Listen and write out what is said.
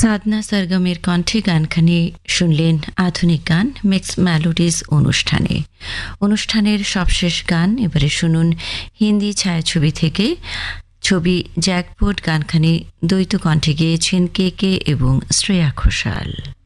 সাধনা সরগমের কণ্ঠে গানখানি শুনলেন আধুনিক গান মিক্স মেলোডিজ অনুষ্ঠানের সবশেষ গান এবারে শুনুন হিন্দি ছায়াছবি থেকে। ছবি জ্যাকপট, গানখানি দ্বৈত কণ্ঠে গেয়েছেন কে এবং শ্রেয়া ঘোষাল।